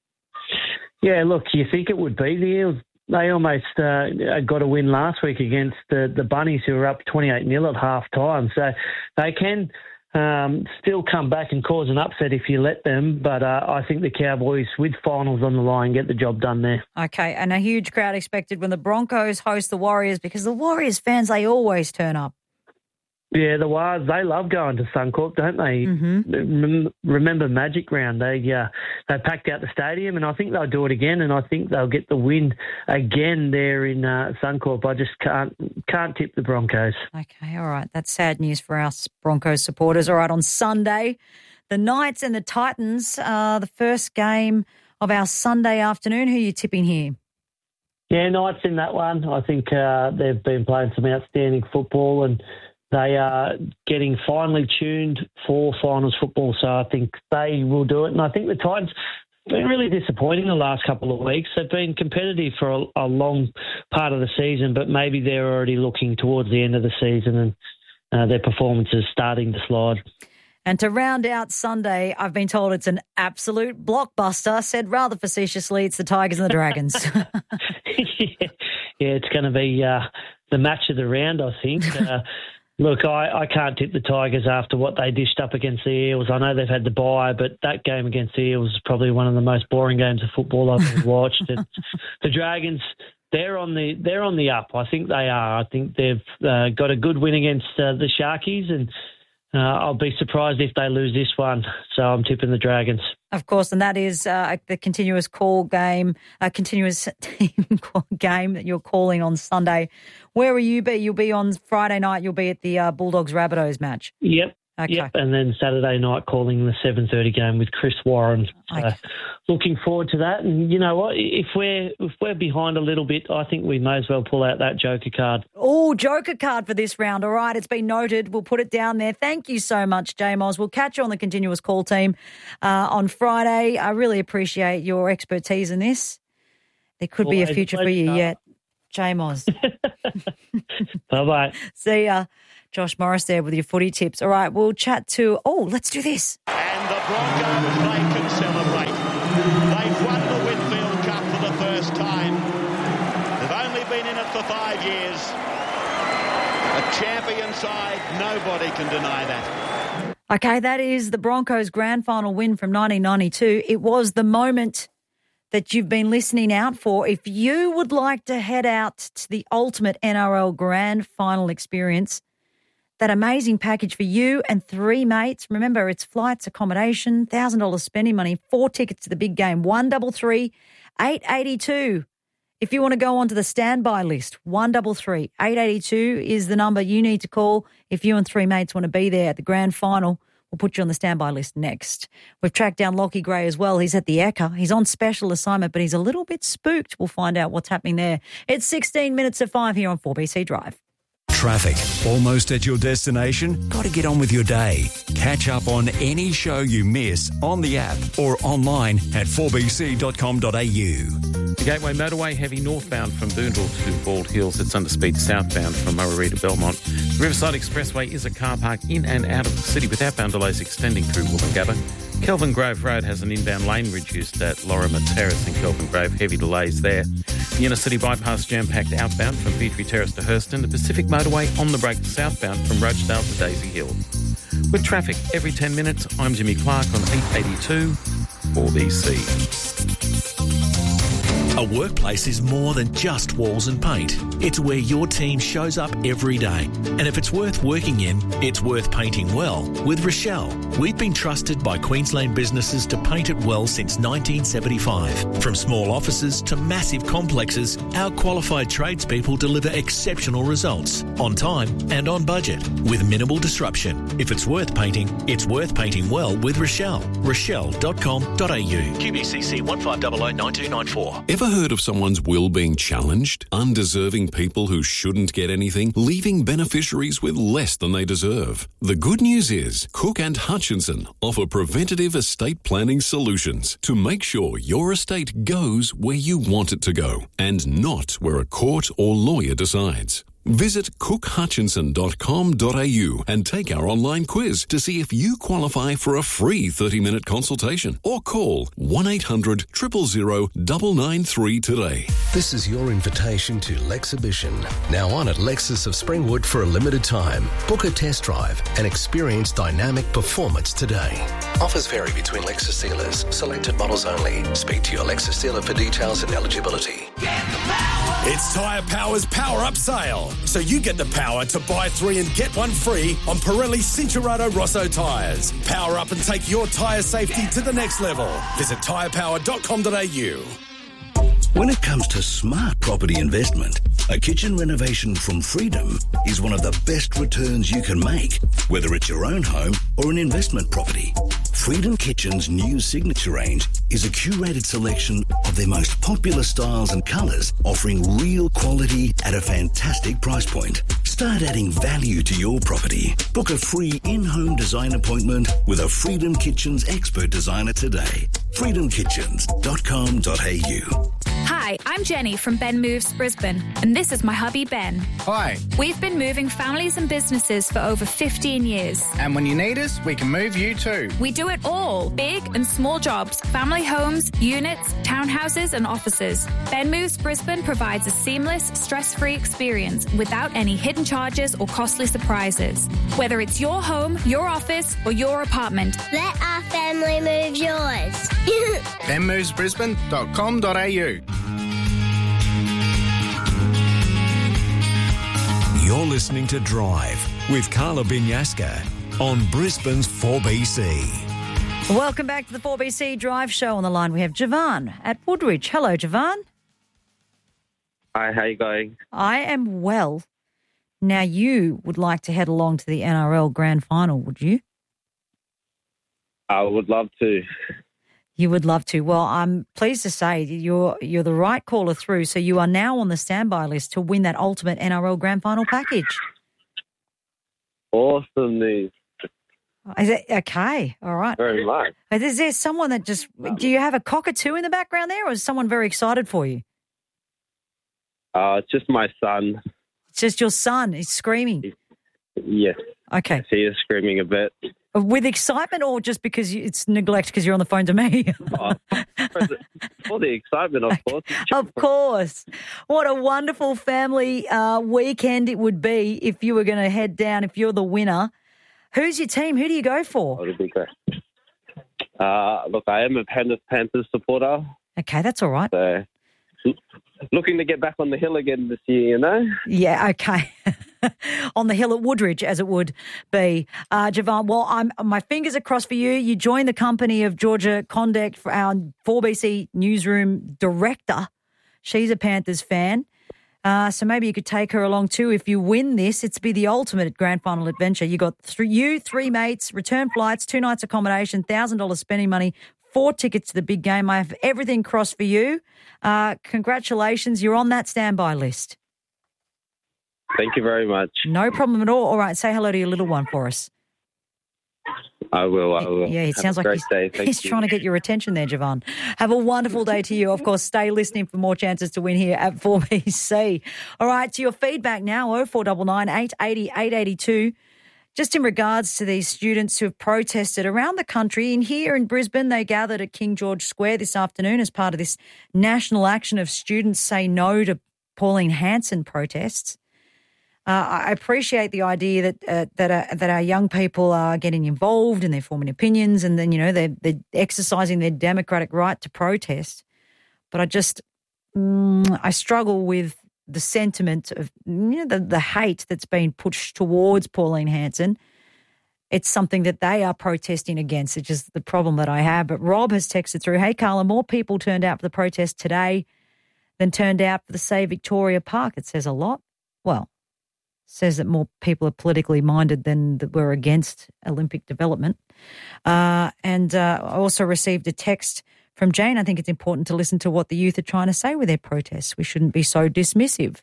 Yeah, look, you think it would be. The Eels, they almost uh, got a win last week against the, the Bunnies, who were up twenty-eight nil at half time. So they can um, still come back and cause an upset if you let them. But uh, I think the Cowboys, with finals on the line, get the job done there. Okay, and a huge crowd expected when the Broncos host the Warriors, because the Warriors fans, they always turn up. Yeah, the Warriors, they love going to Suncorp, don't they? Mm-hmm. Remember Magic Round? They uh, they packed out the stadium, and I think they'll do it again, and I think they'll get the win again there in uh, Suncorp. I just can't can't tip the Broncos. Okay, all right. That's sad news for us Broncos supporters. All right, on Sunday, the Knights and the Titans, uh, the first game of our Sunday afternoon. Who are you tipping here? Yeah, Knights in that one. I think uh, they've been playing some outstanding football, and they are getting finely tuned for finals football, so I think they will do it. And I think the Titans have been really disappointing the last couple of weeks. They've been competitive for a, a long part of the season, but maybe they're already looking towards the end of the season and uh, their performance is starting to slide. And to round out Sunday, I've been told it's an absolute blockbuster. Said rather facetiously, it's the Tigers and the Dragons. yeah, yeah, it's going to be uh, the match of the round, I think. Uh, Look, I, I can't tip the Tigers after what they dished up against the Eels. I know they've had the bye, but that game against the Eels is probably one of the most boring games of football I've ever watched. And the Dragons, they're on the they're on the up. I think they are. I think they've uh, got a good win against uh, the Sharkies, and uh, I'll be surprised if they lose this one. So I'm tipping the Dragons. Of course, and that is uh, the continuous call game, a continuous team call game that you're calling on Sunday. Where will you be? You'll be on Friday night. You'll be at the uh, Bulldogs Rabbitohs match. Yep, Okay. Yep, and then Saturday night calling the seven thirty game with Chris Warren. So Okay. looking forward to that. And you know what? If we're if we're behind a little bit, I think we may as well pull out that joker card. Oh, joker card for this round. All right, it's been noted. We'll put it down there. Thank you so much, J-Moz. We'll catch you on the continuous call team uh, on Friday. I really appreciate your expertise in this. There could be a Always future a for you pleasure. yet. J-Moz. Bye-bye. See ya. Josh Morris there with your footy tips. All right, we'll chat to... Oh, let's do this. And the Broncos, they can celebrate. They've won the Whitfield Cup for the first time. They've only been in it for five years. A champion side, nobody can deny that. Okay, that is the Broncos' grand final win from nineteen ninety-two. It was the moment that you've been listening out for. If you would like to head out to the ultimate N R L grand final experience, that amazing package for you and three mates. Remember, it's flights, accommodation, one thousand dollars spending money, four tickets to the big game, one three three, eight eight two. If you want to go onto the standby list, one three three, eight eight two is the number you need to call if you and three mates want to be there at the grand final. We'll put you on the standby list next. We've tracked down Lockie Gray as well. He's at the Ekka. He's on special assignment, but he's a little bit spooked. We'll find out what's happening there. It's sixteen minutes to five here on four B C Drive. Traffic. Almost at your destination? Got to get on with your day. Catch up on any show you miss on the app or online at four b c dot com dot a u. The Gateway Motorway heavy northbound from Boondall to Bald Hills. It's under speed southbound from Murray to Belmont. The Riverside Expressway is a car park in and out of the city with outbound delays extending through Woolloongabba. Kelvin Grove Road has an inbound lane reduced at Lorimer Terrace in Kelvin Grove. Heavy delays there. The inner city bypass jam-packed outbound from Petrie Terrace to Hurston. The Pacific Motorway on the break southbound from Rochdale to Daisy Hill. With traffic every ten minutes, I'm Jimmy Clark on eight eighty-two four B C. A workplace is more than just walls and paint. It's where your team shows up every day. And if it's worth working in, it's worth painting well with Rochelle. We've been trusted by Queensland businesses to paint it well since nineteen seventy-five. From small offices to massive complexes, our qualified tradespeople deliver exceptional results on time and on budget with minimal disruption. If it's worth painting, it's worth painting well with Rochelle. rochelle dot com dot a u. Q B C C one five zero zero nine two nine four. Ever heard of someone's will being challenged? Undeserving people who shouldn't get anything, leaving beneficiaries with less than they deserve. The good news is Cook and Hutchinson offer preventative estate planning solutions to make sure your estate goes where you want it to go and not where a court or lawyer decides. Visit cook hutchinson dot com dot a u and take our online quiz to see if you qualify for a free thirty-minute consultation or call one eight hundred zero zero zero nine nine three today. This is your invitation to Lexhibition, now on at Lexus of Springwood for a limited time. Book a test drive and experience dynamic performance today. Offers vary between Lexus dealers. Selected models only. Speak to your Lexus dealer for details and eligibility. It's Tyre Power's Power Up Sale. So you get the power to buy three and get one free on Pirelli Cincherato Rosso tyres. Power up and take your tyre safety to the next level. Visit tyre power dot com dot a u. When it comes to smart property investment, a kitchen renovation from Freedom is one of the best returns you can make, whether it's your own home or an investment property. Freedom Kitchen's new signature range is a curated selection of their most popular styles and colours, offering real quality at a fantastic price point. Start adding value to your property. Book a free in-home design appointment with a Freedom Kitchens expert designer today. freedom kitchens dot com dot a u. Hi, I'm Jenny from Ben Moves Brisbane, and this is my hubby Ben. Hi. We've been moving families and businesses for over fifteen years. And when you need us, we can move you too. We do it all, big and small jobs, family homes, units, townhouses and offices. Ben Moves Brisbane provides a seamless, stress-free experience without any hidden charges or costly surprises. Whether it's your home, your office or your apartment. Let our family move yours. ben moves brisbane dot com dot a u. You're listening to Drive with Carla Binyaska on Brisbane's four B C. Welcome back to the four B C Drive Show. On the line we have Javan at Woodridge. Hello, Javan. Hi, how you going? I am well. Now, you would like to head along to the N R L Grand Final, would you? I would love to. You would love to. Well, I'm pleased to say you're you're the right caller through, so you are now on the standby list to win that ultimate N R L Grand Final package. Awesome news. Is it okay? All right. Very much. Is there someone that just? Do you have a cockatoo in the background there, or is someone very excited for you? Uh, it's just my son. It's just your son. He's screaming. Yes. Okay. He is screaming a bit. With excitement, or just because you- it's neglect because you're on the phone to me? Oh, for, the, for the excitement, of course. Of course. What a wonderful family uh, weekend it would be if you were going to head down, if you're the winner. Who's your team? Who do you go for? Oh, it'd be great. Uh, look, I am a Penrith Panthers supporter. Okay, that's all right. So, looking to get back on the hill again this year, you know? Yeah, okay. On the hill at Woodridge, as it would be. Uh, Javan, well, I'm, my fingers are crossed for you. You joined the company of Georgia Condek, our four B C newsroom director. She's a Panthers fan. Uh, so maybe you could take her along too. If you win this, it's be the ultimate grand final adventure. You got three, you, three mates, return flights, two nights accommodation, one thousand dollars spending money, four tickets to the big game. I have everything crossed for you. Uh, congratulations. You're on that standby list. Thank you very much. No problem at all. All right, say hello to your little one for us. I will, I will. Yeah, it Have sounds a like great he's, day. Thank he's you. trying to get your attention there, Javan. Have a wonderful day to you. Of course, stay listening for more chances to win here at four B C. All right, to your feedback now, oh four nine nine, eight eight oh, eight eight two. Just in regards to these students who have protested around the country, and here in Brisbane, they gathered at King George Square this afternoon as part of this national action of Students Say No to Pauline Hanson protests. Uh, I appreciate the idea that uh, that uh, that our young people are getting involved and they're forming opinions, and then you know they're, they're exercising their democratic right to protest. But I just mm, I struggle with the sentiment of you know, the the hate that's been pushed towards Pauline Hanson. It's something that they are protesting against. It's just the problem that I have. But Rob has texted through, "Hey Carla, more people turned out for the protest today than turned out for the Save Victoria Park." It says a lot. Well. Says that more people are politically minded than that were against Olympic development. Uh, and uh, I also received a text from Jane. I think it's important to listen to what the youth are trying to say with their protests. We shouldn't be so dismissive.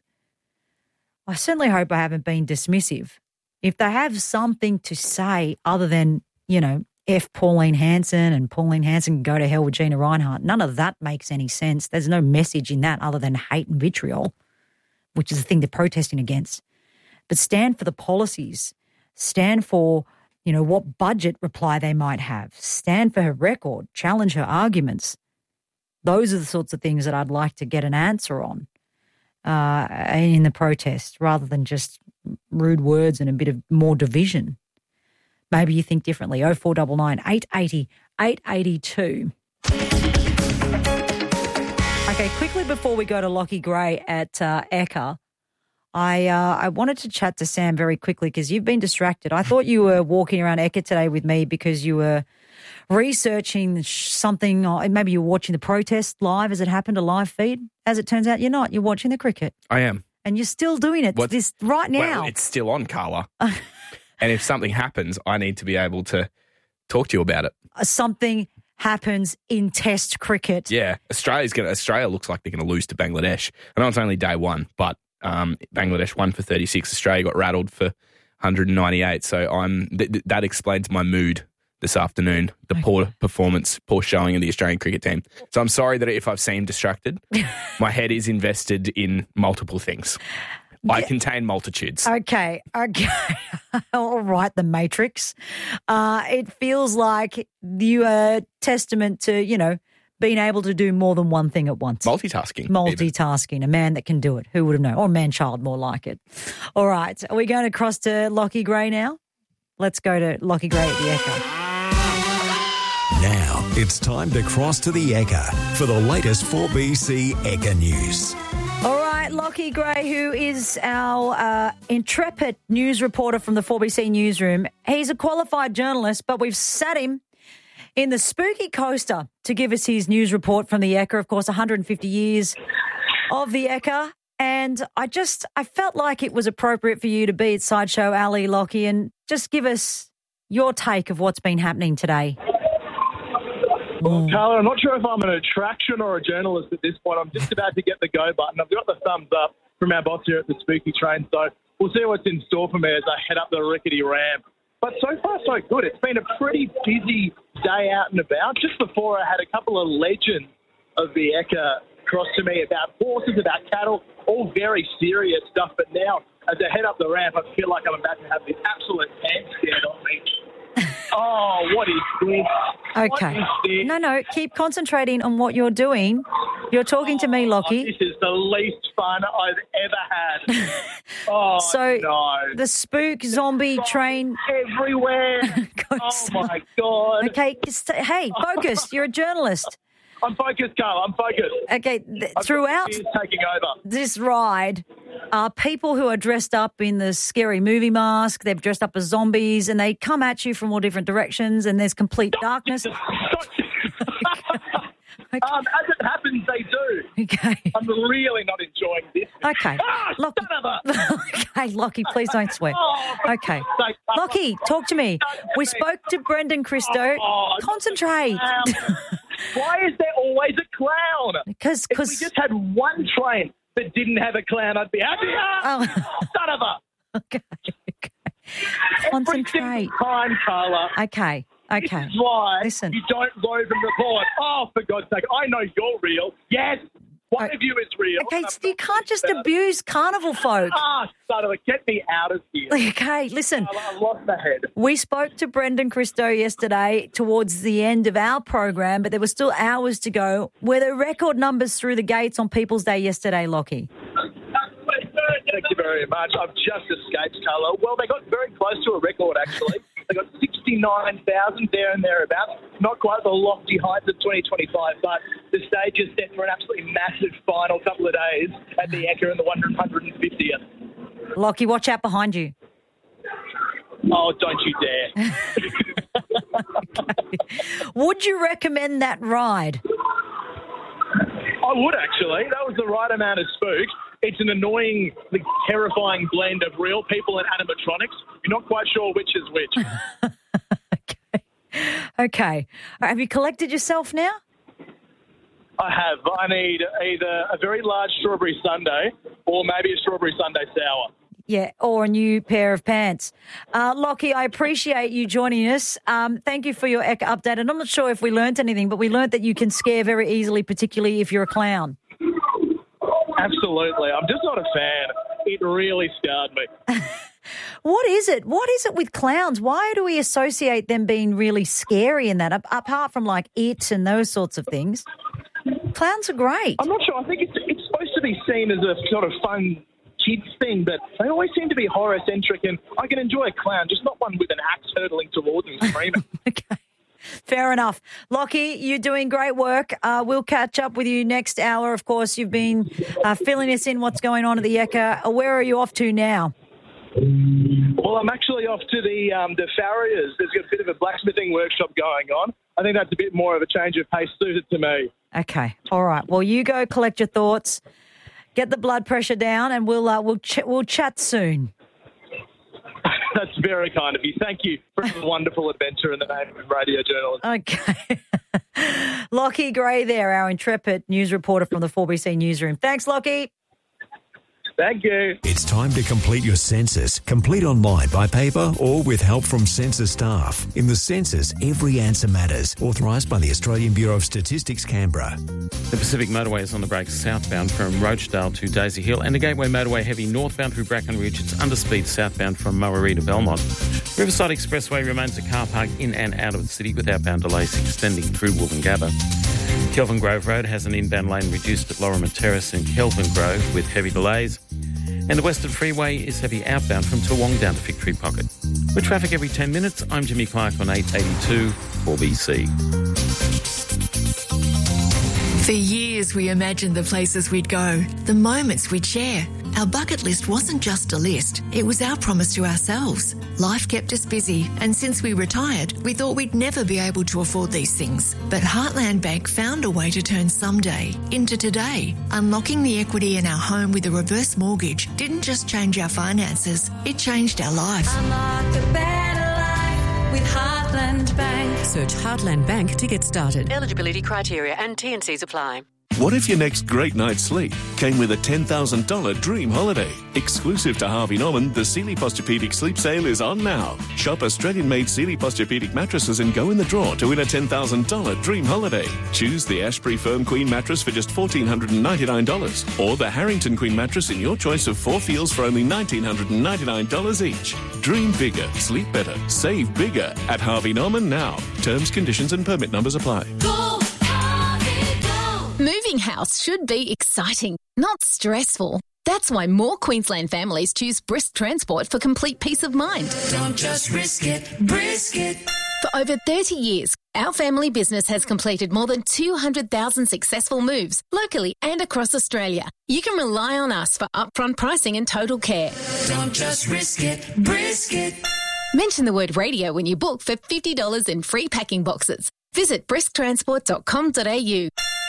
I certainly hope I haven't been dismissive. If they have something to say other than, you know, F Pauline Hanson and Pauline Hanson can go to hell with Gina Reinhart, none of that makes any sense. There's no message in that other than hate and vitriol, which is the thing they're protesting against. But stand for the policies, stand for, you know, what budget reply they might have, stand for her record, challenge her arguments. Those are the sorts of things that I'd like to get an answer on uh, in the protest rather than just rude words and a bit of more division. Maybe you think differently. oh four nine nine, eight eight oh, eight eight two. Okay, quickly before we go to Lockie Gray at uh, Ekka, I uh, I wanted to chat to Sam very quickly because you've been distracted. I thought you were walking around Ekka today with me because you were researching something, or maybe you were watching the protest live as it happened, a live feed. As it turns out, you're not. You're watching the cricket. I am. And you're still doing it What? this right now. Well, it's still on, Carla. And if something happens, I need to be able to talk to you about it. Something happens in Test cricket. Yeah, Australia's going. Australia looks like they're going to lose to Bangladesh. I know it's only day one, but um, Bangladesh won for thirty-six. Australia got rattled for one hundred ninety-eight. So I'm th- th- that explains my mood this afternoon. The poor performance, poor showing of the Australian cricket team. So I'm sorry that if I've seemed distracted, my head is invested in multiple things. I Yeah. contain multitudes. Okay, okay. All right, the Matrix. Uh, it feels like you are testament to, you know, being able to do more than one thing at once. Multitasking. Multitasking, a man that can do it. Who would have known? Or a man-child, more like it. All right, are we going across to Lockie Gray now? Let's go to Lockie Gray at the Ekka. Now it's time to cross to the Ekka for the latest four B C Ekka news. All right, Lockie Gray, who is our uh, intrepid news reporter from the four B C newsroom. He's a qualified journalist, but we've sat him in the spooky coaster to give us his news report from the Ekka. Of course, one hundred fifty years of the Ekka. And I just, I felt like it was appropriate for you to be at Sideshow Alley, Lockie, and just give us your take of what's been happening today. Well, Carla, I'm not sure if I'm an attraction or a journalist at this point. I'm just about to get the go button. I've got the thumbs up from our boss here at the Spooky Train, so we'll see what's in store for me as I head up the rickety ramp. But so far, so good. It's been a pretty busy day out and about. Just before, I had a couple of legends of the Ekka cross to me about horses, about cattle, all very serious stuff. But now, as I head up the ramp, I feel like I'm about to have this absolute hand scared on me. Oh, what is this? Okay. What is this? No, no, keep concentrating on what you're doing. You're talking to me, Lockie. This is the least fun I've ever had. Oh, so no. The spook zombie train everywhere. Oh, my God. Okay, just, hey, focus. You're a journalist. I'm focused, Carl. I'm focused. Okay, th- throughout taking over. this ride are people who are dressed up in the scary movie mask. They're dressed up as zombies, and they come at you from all different directions, and there's complete darkness. Okay. Um, as it happens, they do. Okay. I'm really not enjoying this. Okay. Ah, Lock- okay, Lockie, please don't sweat. Okay. Lockie, talk to me. We spoke to Brendan Christo. Oh, Concentrate. Why is there always a clown? Because if we just had one train that didn't have a clown, I'd be happy. Oh. Son of a. Okay. okay. Concentrate. Every time, Carla. Okay. Okay. This is why Listen. you don't load and report. Oh, for God's sake, I know you're real. Yes, one okay. of you is real. Okay, so you can't just abuse carnival folk. Ah, son of a, get me out of here. Okay, listen. I lost my head. We spoke to Brendan Christo yesterday towards the end of our program, but there were still hours to go. Were there record numbers through the gates on People's Day yesterday, Lockie? Thank you very much. I've just escaped, Carlo. Well, they got very close to a record, actually. They got sixty-nine thousand there and thereabouts. Not quite the lofty heights of twenty twenty-five, but the stage is set for an absolutely massive final couple of days at the Ekka and the one hundred fiftieth. Lockie, watch out behind you. Oh, don't you dare. Okay. Would you recommend that ride? I would, actually. That was the right amount of spook. It's an annoying, like, terrifying blend of real people and animatronics. You're not quite sure which is which. okay. Okay. Have you collected yourself now? I have. I need either a very large strawberry sundae or maybe a strawberry sundae sour. Yeah, or a new pair of pants. Uh, Lockie, I appreciate you joining us. Um, thank you for your Ekka update. And I'm not sure if we learnt anything, but we learnt that you can scare very easily, particularly if you're a clown. Absolutely. I'm just not a fan. It really scarred me. What is it? What is it with clowns? Why do we associate them being really scary in that, apart from like It and those sorts of things? Clowns are great. I'm not sure. I think it's, it's supposed to be seen as a sort of fun kids thing, but they always seem to be horror-centric, and I can enjoy a clown, just not one with an axe hurtling towards me screaming. Okay. Fair enough. Lockie, you're doing great work. Uh, we'll catch up with you next hour. Of course, you've been uh, filling us in what's going on at the Ekka. Where are you off to now? Well, I'm actually off to the um, the farriers. There's a bit of a blacksmithing workshop going on. I think that's a bit more of a change of pace suited to me. Okay. All right. Well, you go collect your thoughts, get the blood pressure down, and we'll uh, we'll ch- we'll chat soon. That's very kind of you. Thank you for a wonderful adventure in the name of radio journalism. Okay. Lockie Gray there, our intrepid news reporter from the four B C newsroom. Thanks, Lockie. Thank you. It's time to complete your census. Complete online, by paper, or with help from census staff. In the census, every answer matters. Authorised by the Australian Bureau of Statistics, Canberra. The Pacific Motorway is on the brakes southbound from Rochedale to Daisy Hill, and the Gateway Motorway heavy northbound through Bracken Ridge. It's under speed southbound from Murray to Belmont. Riverside Expressway remains a car park in and out of the city with outbound delays extending through Woolloongabba. Kelvin Grove Road has an inbound lane reduced at Lorimer Terrace and Kelvin Grove with heavy delays. And the Western Freeway is heavy outbound from Toowong down to Victory Pocket. With traffic every ten minutes, I'm Jimmy Clark on eight eighty-two four B C. For years we imagined the places we'd go, the moments we'd share. Our bucket list wasn't just a list, it was our promise to ourselves. Life kept us busy, and since we retired, we thought we'd never be able to afford these things. But Heartland Bank found a way to turn someday into today. Unlocking the equity in our home with a reverse mortgage didn't just change our finances, it changed our life. Unlock a better life with Heartland Bank. Search Heartland Bank to get started. Eligibility criteria and T and Cs apply. What if your next great night's sleep came with a ten thousand dollars dream holiday? Exclusive to Harvey Norman, the Sealy Posturepedic Sleep Sale is on now. Shop Australian-made Sealy Posturepedic mattresses and go in the draw to win a ten thousand dollars dream holiday. Choose the Ashbury Firm Queen mattress for just one thousand four hundred ninety-nine dollars or the Harrington Queen mattress in your choice of four feels for only one thousand nine hundred ninety-nine dollars each. Dream bigger, sleep better, save bigger at Harvey Norman now. Terms, conditions and permit numbers apply. Go, Moving house should be exciting, not stressful. That's why more Queensland families choose Brisk Transport for complete peace of mind. Don't just risk it, brisk it. For over thirty years, our family business has completed more than two hundred thousand successful moves locally and across Australia. You can rely on us for upfront pricing and total care. Don't just risk it, brisk it. Mention the word radio when you book for fifty dollars in free packing boxes. Visit brisk transport dot com dot a u.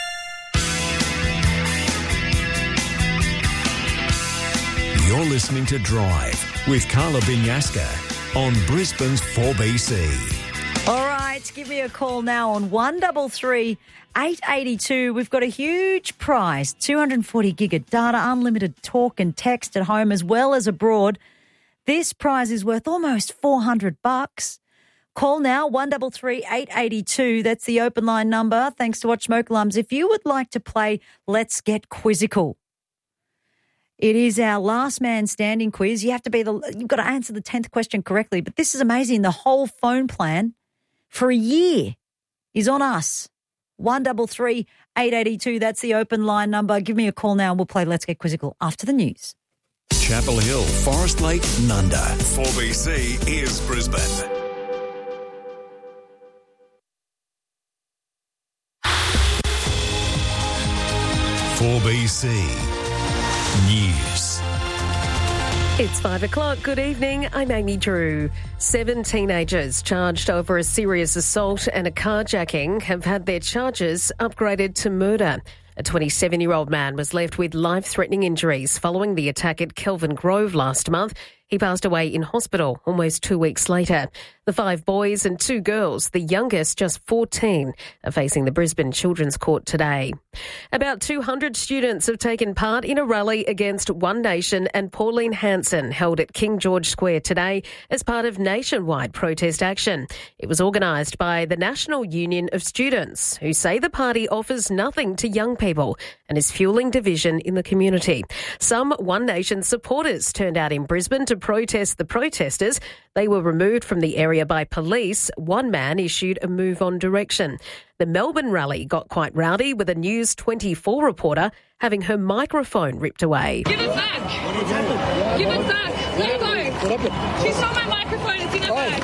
You're listening to Drive with Carla Binyaska on Brisbane's four B C. All right, give me a call now on one three three, eight eight two. We've got a huge prize, two hundred forty gig of data, unlimited talk and text at home as well as abroad. This prize is worth almost four hundred bucks. Call now, one three three, eight eight two. That's the open line number. Thanks to Watch Smoke Alarms. If you would like to play Let's Get Quizzical. It is our last man standing quiz. You have to be the, you've got to answer the tenth question correctly. But this is amazing. The whole phone plan for a year is on us. one three three, eight eight two. That's the open line number. Give me a call now and we'll play Let's Get Quizzical after the news. Chapel Hill, Forest Lake, Nunda. four B C is Brisbane. four B C News. It's five o'clock. Good evening. I'm Amy Drew. Seven teenagers charged over a serious assault and a carjacking have had their charges upgraded to murder. A twenty-seven-year-old man was left with life-threatening injuries following the attack at Kelvin Grove last month. He passed away in hospital almost two weeks later. The five boys and two girls, the youngest just fourteen, are facing the Brisbane Children's Court today. About two hundred students have taken part in a rally against One Nation and Pauline Hanson held at King George Square today as part of nationwide protest action. It was organised by the National Union of Students, who say the party offers nothing to young people and is fuelling division in the community. Some One Nation supporters turned out in Brisbane to protest the protesters. They were removed from the area by police. One man issued a move-on direction. The Melbourne rally got quite rowdy with a News twenty-four reporter having her microphone ripped away. Give it back! Give it back! Let go! She stole my microphone. It's in her bag.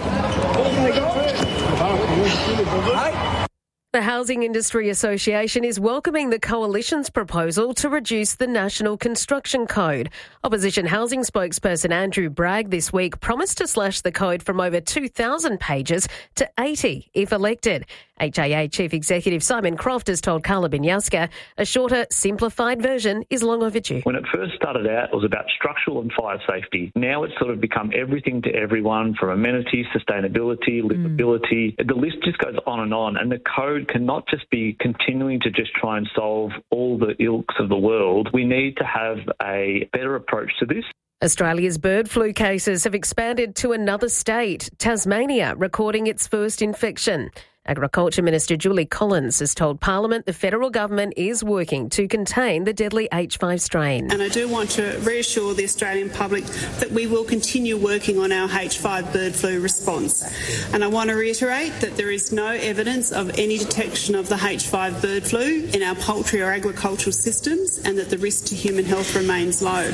The Housing Industry Association is welcoming the Coalition's proposal to reduce the National Construction Code. Opposition housing spokesperson Andrew Bragg this week promised to slash the code from over two thousand pages to eighty if elected. H A A Chief Executive Simon Croft has told Carla Binyaska a shorter, simplified version is long overdue. When it first started out, it was about structural and fire safety. Now it's sort of become everything to everyone, from amenities, sustainability, livability. Mm. The list just goes on and on, and the code cannot just be continuing to just try and solve all the ilks of the world. We need to have a better approach to this. Australia's bird flu cases have expanded to another state, Tasmania, recording its first infection. Agriculture Minister Julie Collins has told Parliament the federal government is working to contain the deadly H five strain. And I do want to reassure the Australian public that we will continue working on our H five bird flu response. And I want to reiterate that there is no evidence of any detection of the H five bird flu in our poultry or agricultural systems, and that the risk to human health remains low.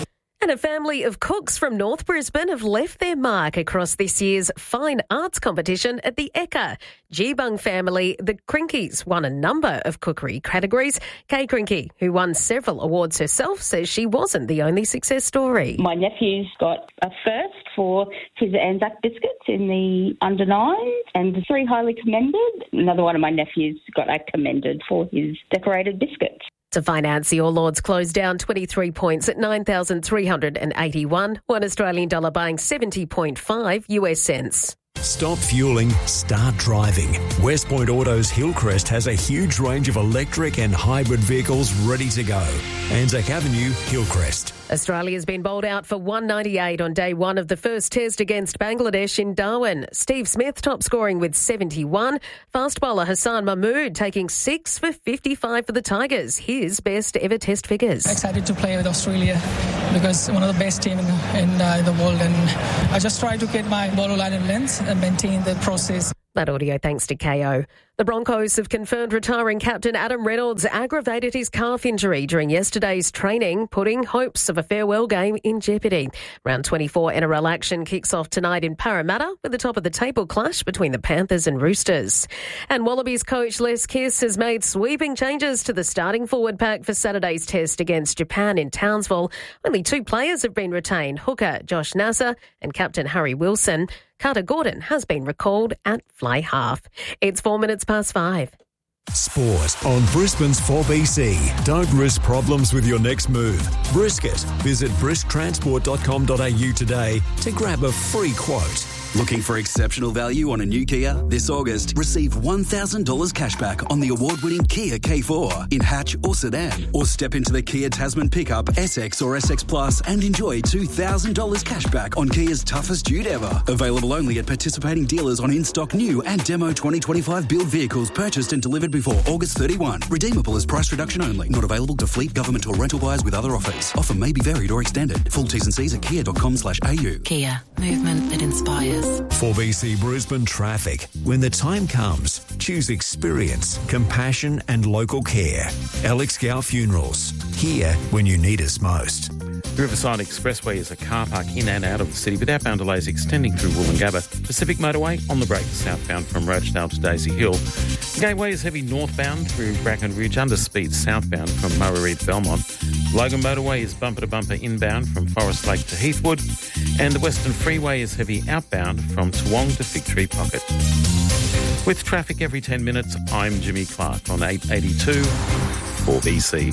And a family of cooks from North Brisbane have left their mark across this year's fine arts competition at the Ekka. Geebung family, the Crinkies, won a number of cookery categories. Kay Crinky, who won several awards herself, says she wasn't the only success story. My nephew's got a first for his Anzac biscuits in the under nines, and the three highly commended. Another one of my nephews got a commended for his decorated biscuits. To finance, the All Lords closed down twenty-three points at nine thousand three hundred eighty-one, one Australian dollar buying seventy point five U S cents. Stop fueling, start driving. West Point Autos Hillcrest has a huge range of electric and hybrid vehicles ready to go. Anzac Avenue, Hillcrest. Australia's been bowled out for one ninety-eight on day one of the first test against Bangladesh in Darwin. Steve Smith top scoring with seventy-one. Fast bowler Hassan Mahmood taking six for fifty-five for the Tigers, his best ever test figures. Excited to play with Australia because one of the best teams in, in uh, the world, and I just try to get my ball line and length and maintain the process. That audio thanks to K O. The Broncos have confirmed retiring captain Adam Reynolds aggravated his calf injury during yesterday's training, putting hopes of a farewell game in jeopardy. Round twenty-four N R L action kicks off tonight in Parramatta with the top-of-the-table clash between the Panthers and Roosters. And Wallabies coach Les Kiss has made sweeping changes to the starting forward pack for Saturday's test against Japan in Townsville. Only two players have been retained, hooker Josh Nasser and captain Harry Wilson. Carter Gordon has been recalled at fly half. It's four minutes past five. Sport on Brisbane's four B C. Don't risk problems with your next move. Brisket. Visit brisk transport dot com dot a u today to grab a free quote. Looking for exceptional value on a new Kia? This August, receive one thousand dollars cashback on the award-winning Kia K four in hatch or sedan. Or step into the Kia Tasman pickup, S X or S X Plus and enjoy two thousand dollars cashback on Kia's toughest dude ever. Available only at participating dealers on in-stock new and demo twenty twenty-five build vehicles purchased and delivered before August thirty-first. Redeemable as price reduction only. Not available to fleet, government or rental buyers with other offers. Offer may be varied or extended. Full T's and C's at kia dot com slash a u. Kia, movement that inspires. four B C Brisbane traffic. When the time comes, choose experience, compassion and local care. Alex Gow Funerals. Here when you need us most. The Riverside Expressway is a car park in and out of the city with outbound delays extending through Woolloongabba. Pacific Motorway on the break southbound from Rochedale to Daisy Hill. The Gateway is heavy northbound through Bracken Ridge, under speed southbound from Murray to Belmont. Logan Motorway is bumper to bumper inbound from Forest Lake to Heathwood. And the Western Freeway is heavy outbound from Toowong to Fig Tree Pocket. With traffic every ten minutes, I'm Jimmy Clark on eight eighty-two four B C.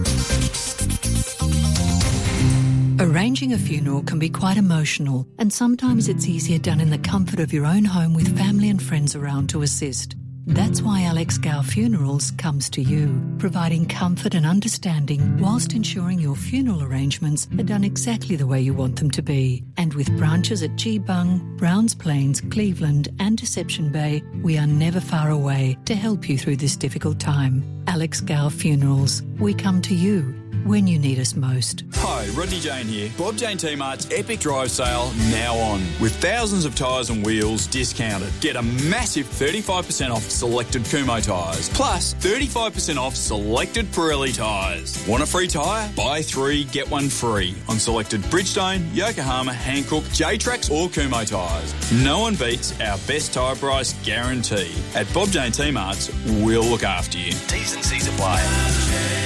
Arranging a funeral can be quite emotional, and sometimes it's easier done in the comfort of your own home with family and friends around to assist. That's why Alex Gow Funerals comes to you, providing comfort and understanding whilst ensuring your funeral arrangements are done exactly the way you want them to be. And with branches at Geebung, Browns Plains, Cleveland and Deception Bay, we are never far away to help you through this difficult time. Alex Gow Funerals, we come to you when you need us most. Hi, Rodney Jane here. Bob Jane T-Mart's Epic Drive Sale now on. With thousands of tyres and wheels discounted. Get a massive thirty-five percent off selected Kumho tyres. Plus thirty-five percent off selected Pirelli tyres. Want a free tyre? Buy three, get one free on selected Bridgestone, Yokohama, Hankook, J-Trax or Kumho tyres. No one beats our best tyre price guarantee. At Bob Jane T-Mart's, we'll look after you. T's and C's apply.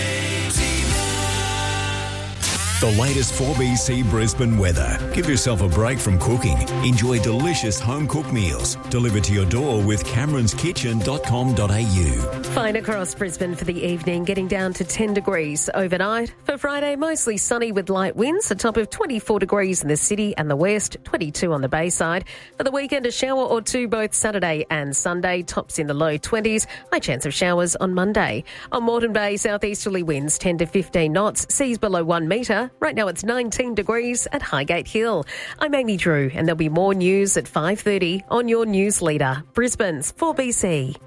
The latest four B C Brisbane weather. Give yourself a break from cooking. Enjoy delicious home-cooked meals delivered to your door with camerons kitchen dot com dot a u. Fine across Brisbane for the evening, getting down to ten degrees overnight. For Friday, mostly sunny with light winds, a top of twenty-four degrees in the city and the west, twenty-two on the Bayside. For the weekend, a shower or two both Saturday and Sunday, tops in the low twenties, high chance of showers on Monday. On Moreton Bay, southeasterly winds ten to fifteen knots, seas below one metre. Right now it's nineteen degrees at Highgate Hill. I'm Amy Drew, and there'll be more news at five thirty on your news leader, Brisbane's four B C.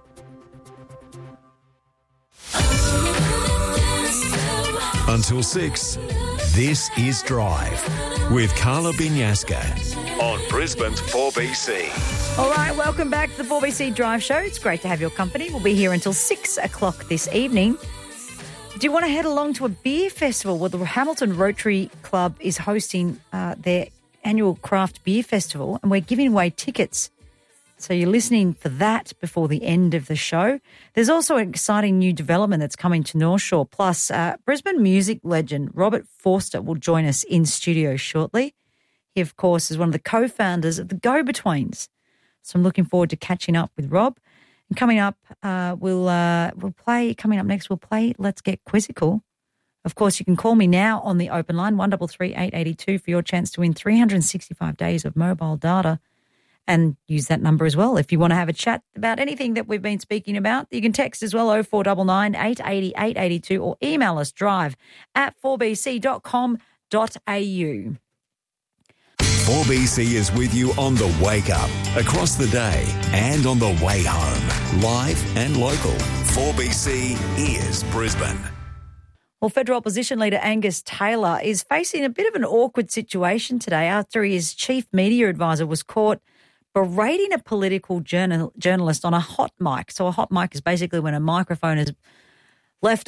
Until six, this is Drive with Carla Binyaska on Brisbane's four B C. All right, welcome back to the four B C Drive Show. It's great to have your company. We'll be here until six o'clock this evening. Do you want to head along to a beer festival? Well, the Hamilton Rotary Club is hosting uh, their annual craft beer festival, and we're giving away tickets. So you're listening for that before the end of the show. There's also an exciting new development that's coming to North Shore. Plus, uh, Brisbane music legend Robert Forster will join us in studio shortly. He, of course, is one of the co-founders of the Go-Betweens. So I'm looking forward to catching up with Rob. And coming up, uh, we'll uh, we'll play. Coming up next, we'll play Let's Get Quizzical. Of course, you can call me now on the open line one three three eight eight two for your chance to win three hundred sixty-five days of mobile data. And use that number as well. If you want to have a chat about anything that we've been speaking about, you can text as well oh four nine nine, eight eight zero, eight eight two or email us drive at four b c dot com dot a u. four B C is with you on the wake up, across the day and on the way home. Live and local. four B C is Brisbane. Well, Federal Opposition Leader Angus Taylor is facing a bit of an awkward situation today after his chief media advisor was caught berating a political journal, journalist on a hot mic. So a hot mic is basically when a microphone is left